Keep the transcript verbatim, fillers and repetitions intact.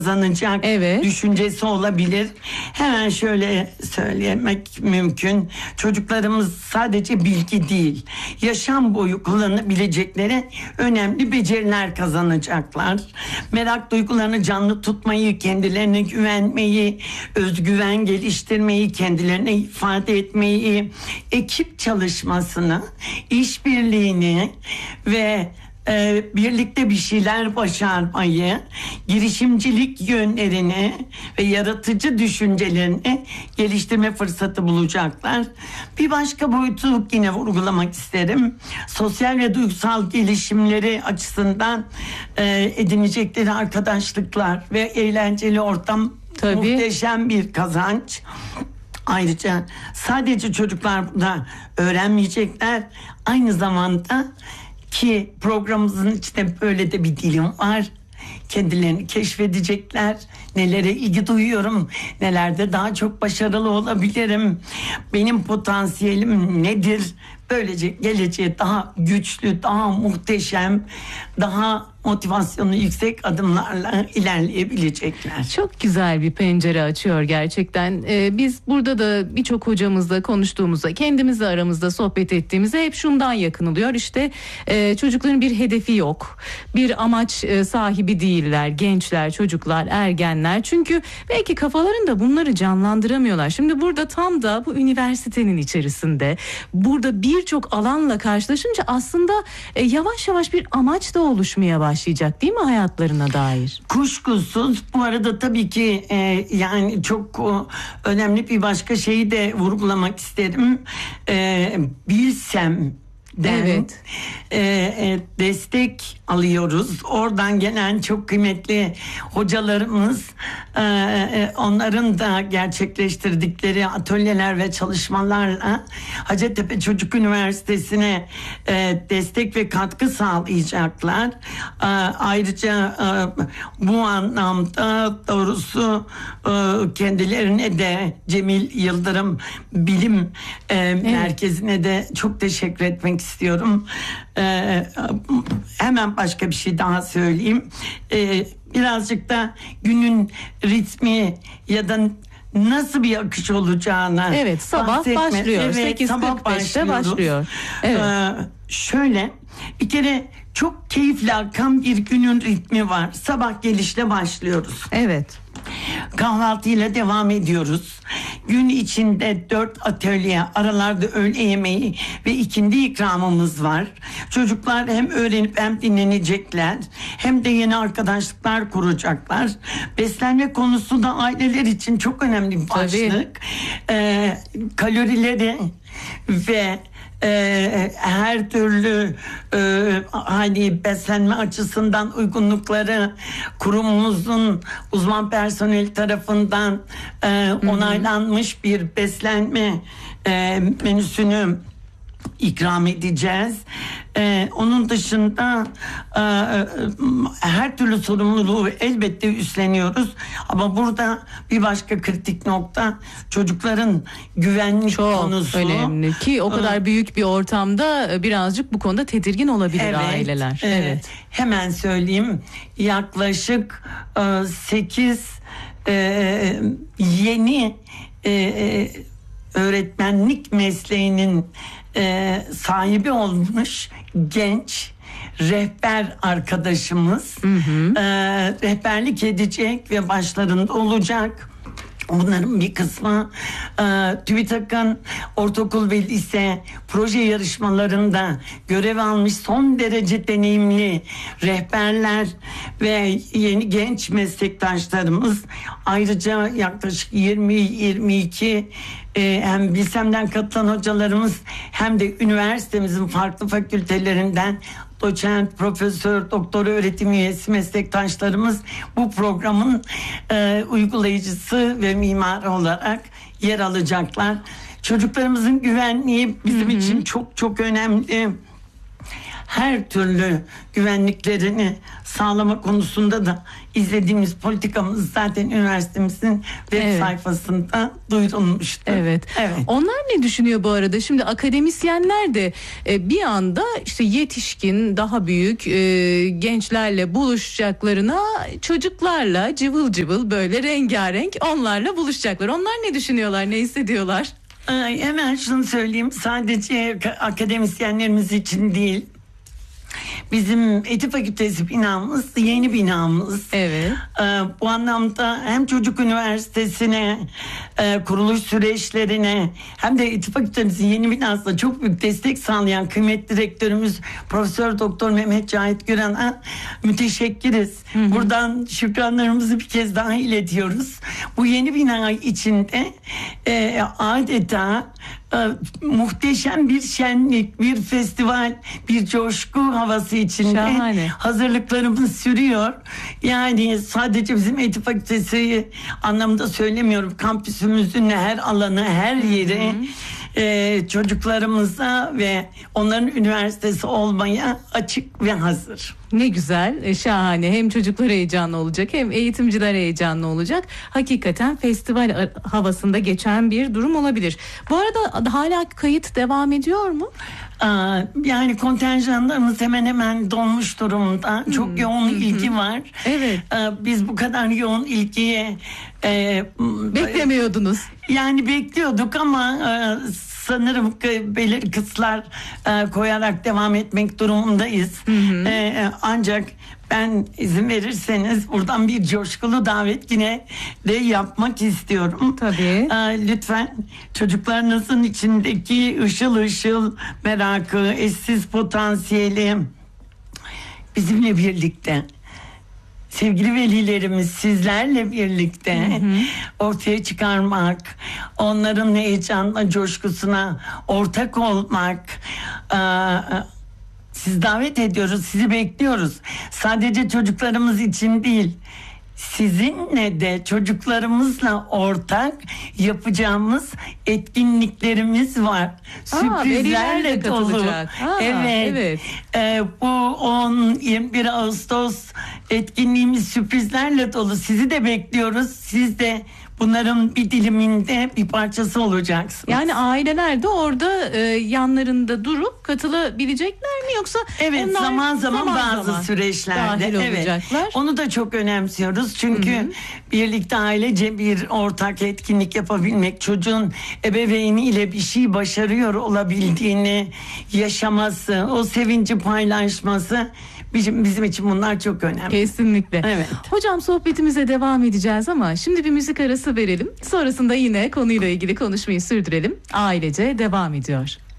kazanacak Evet. düşüncesi olabilir. Hemen şöyle söylemek mümkün. Çocuklarımız sadece bilgi değil, yaşam boyu kullanabilecekleri önemli beceriler kazanacaklar. Merak duygularını canlı tutmayı, kendilerine güvenmeyi, özgüven geliştirmeyi, kendilerine ifade etmeyi, ekip çalışmasını, işbirliğini ve Ee, birlikte bir şeyler başarmayı, girişimcilik yönlerini ve yaratıcı düşüncelerini geliştirme fırsatı bulacaklar. Bir başka boyutu yine vurgulamak isterim. Sosyal ve duygusal gelişimleri açısından e, edinecekleri arkadaşlıklar ve eğlenceli ortam Tabii. muhteşem bir kazanç. Ayrıca sadece çocuklar burada öğrenmeyecekler, aynı zamanda ki programımızın içinde böyle de bir dilim var. Kendilerini keşfedecekler. Nelere ilgi duyuyorum, nelerde daha çok başarılı olabilirim, benim potansiyelim nedir? Böylece geleceğe daha güçlü, daha muhteşem, daha motivasyonu yüksek adımlarla ilerleyebilecekler. Çok güzel bir pencere açıyor gerçekten. Ee, biz burada da birçok hocamızla konuştuğumuzda, kendimizle aramızda sohbet ettiğimizde hep şundan yakınılıyor. İşte e, çocukların bir hedefi yok. Bir amaç e, sahibi değiller. Gençler, çocuklar, ergenler. Çünkü belki kafalarında bunları canlandıramıyorlar. Şimdi burada tam da bu üniversitenin içerisinde, burada birçok alanla karşılaşınca aslında e, yavaş yavaş bir amaç da oluşmaya başlıyor. başlayacak değil mi hayatlarına dair? Kuşkusuz. Bu arada tabii ki e, yani çok o, önemli bir başka şeyi de vurgulamak isterim. E, bilsem Den, evet. e, e, destek alıyoruz. Oradan gelen çok kıymetli hocalarımız, e, e, onların da gerçekleştirdikleri atölyeler ve çalışmalarla Hacettepe Çocuk Üniversitesi'ne e, destek ve katkı sağlayacaklar. E, ayrıca e, bu anlamda doğrusu e, kendilerine de Cemil Yıldırım Bilim e, evet. Merkezi'ne de çok teşekkür etmek istiyorum. Ee, hemen başka bir şey daha söyleyeyim. Ee, birazcık da günün ritmi ya da nasıl bir akış olacağına. Evet, sabah bahsetme. başlıyor. Evet, sekiz kırk beşte başlıyor. Evet. Ee, şöyle bir kere çok keyifli akan bir günün ritmi var. Sabah gelişle başlıyoruz. Evet. Kahvaltıyla devam ediyoruz. Gün içinde dört atölye, aralarda öğle yemeği ve ikindi ikramımız var. Çocuklar hem öğrenip hem dinlenecekler, hem de yeni arkadaşlıklar kuracaklar. Beslenme konusu da aileler için çok önemli bir başlık. Ee, kalorileri ve Ee, her türlü e, hani beslenme açısından uygunlukları kurumumuzun uzman personel tarafından e, onaylanmış bir beslenme e, menüsünü ikram edeceğiz. Ee, onun dışında e, her türlü sorumluluğu elbette üstleniyoruz. Ama burada bir başka kritik nokta çocukların güvenlik çok konusu. Çok önemli ki o kadar ee, büyük bir ortamda birazcık bu konuda tedirgin olabilir evet, aileler. E, evet. Hemen söyleyeyim. Yaklaşık e, sekiz e, yeni e, öğretmenlik mesleğinin e, sahibi olmuş genç rehber arkadaşımız hı hı. E, rehberlik edecek ve başlarında olacak. Bunların bir kısmı e, TÜBİTAK'ın ortaokul ve lise proje yarışmalarında görev almış son derece deneyimli rehberler ve yeni genç meslektaşlarımız. Ayrıca yaklaşık yirmi yirmi iki e, hem Bilsem'den katılan hocalarımız hem de üniversitemizin farklı fakültelerinden doçent, profesör, doktor öğretim üyesi meslektaşlarımız bu programın e, uygulayıcısı ve mimarı olarak yer alacaklar. Çocuklarımızın güvenliği bizim hı hı. için çok çok önemli. her türlü güvenliklerini sağlama konusunda da izlediğimiz politikamız zaten üniversitemizin web Evet. sayfasında duyurulmuştu. Evet. Evet. Onlar ne düşünüyor bu arada? Şimdi akademisyenler de e, bir anda işte yetişkin, daha büyük e, gençlerle buluşacaklarına çocuklarla cıvıl cıvıl böyle rengarenk onlarla buluşacaklar. Onlar ne düşünüyorlar, ne hissediyorlar? Ay, hemen şunu söyleyeyim, sadece akademisyenlerimiz için değil, bizim Etik Fakültesi binamız yeni binamız. Evet. Ee, bu anlamda hem Çocuk Üniversitesi'ne, e, kuruluş süreçlerine, hem de Etik Fakültemizin yeni binasına çok büyük destek sağlayan kıymetli direktörümüz Profesör Doktor Mehmet Cahit Güran'a müteşekkiriz. Hı hı. Buradan şükranlarımızı bir kez daha iletiyoruz. Bu yeni bina içinde e, adeta e, muhteşem bir şenlik, bir festival, bir coşku havası içinde Şahane. hazırlıklarımız sürüyor. Yani sadece bizim Etik Fakültesi anlamında söylemiyorum. Kampüsümüzün her alanı, her yeri e, çocuklarımıza ve onların üniversitesi olmaya açık ve hazır. Ne güzel, e, şahane. Hem çocuklar heyecanlı olacak, hem eğitimciler heyecanlı olacak. Hakikaten festival havasında geçen bir durum olabilir. Bu arada hala kayıt devam ediyor mu? Aa, yani kontenjanlarımız hemen hemen dolmuş durumda. Çok hmm. yoğun hmm. ilgi var. Evet. Aa, biz bu kadar yoğun ilgiye e, beklemiyordunuz. Yani bekliyorduk ama e, sanırım belirli kısıtlar e, koyarak devam etmek durumundayız. Hı hı. E, ancak ben izin verirseniz buradan bir coşkulu davet yine de yapmak istiyorum. Tabii. E, lütfen çocuklarınızın içindeki ışıl ışıl merakı, eşsiz potansiyeli bizimle birlikte, sevgili velilerimiz sizlerle birlikte hı hı. ortaya çıkarmak, onların heyecanla, coşkusuna ortak olmak. Ee, siz davet ediyoruz, sizi bekliyoruz. Sadece çocuklarımız için değil, sizinle de çocuklarımızla ortak yapacağımız etkinliklerimiz var. Aa, sürprizlerle dolu. Aa, evet. evet. Ee, bu on yirmi bir Ağustos etkinliğimiz sürprizlerle dolu. Sizi de bekliyoruz. Siz de bunların bir diliminde bir parçası olacaksınız. Yani aileler de orada e, yanlarında durup katılabilecekler mi, yoksa evet, onlar zaman zaman, zaman bazı zaman süreçlerde evet, olacaklar. Onu da çok önemsiyoruz. Çünkü hı hı. birlikte ailece bir ortak etkinlik yapabilmek, çocuğun ebeveyniyle bir şey başarıyor olabildiğini yaşaması, o sevinci paylaşması bizim, bizim için bunlar çok önemli. Kesinlikle. Evet. Hocam, sohbetimize devam edeceğiz ama şimdi bir müzik arası verelim. Sonrasında yine konuyla ilgili konuşmayı sürdürelim. Ailece devam ediyor.